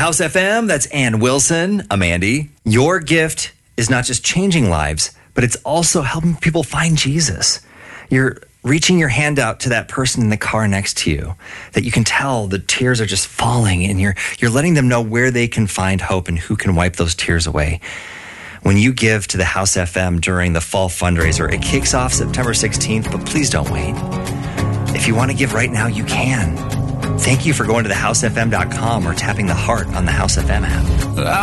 House FM, that's Ann Wilson. I'm Andy. Your gift is not just changing lives, but it's also helping people find Jesus. You're reaching your hand out to that person in the car next to you that you can tell the tears are just falling, and you're letting them know where they can find hope and who can wipe those tears away. When you give to the House FM during the fall fundraiser, it kicks off September 16th, but please don't wait. If you want to give right now, you can. Thank you for going to thehousefm.com or tapping the heart on the House FM app.